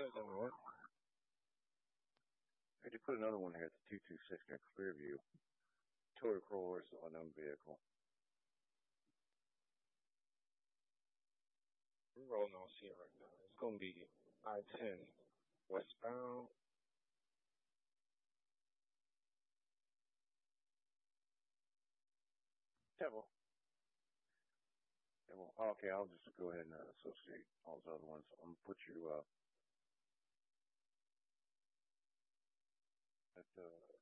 That doesn't work. Hey, they put another one here at the 226 near Clearview. Toyota Corolla is an unknown vehicle. We're rolling on C right now. It's gonna be I-10 westbound. Temple. Yeah, well, okay, I'll just go ahead and associate all those other ones. I'm gonna put you at